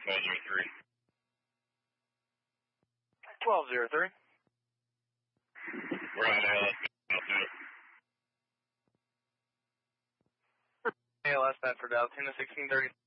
1203. 1203. We're on ALS. ALS Medford Altoona 1630.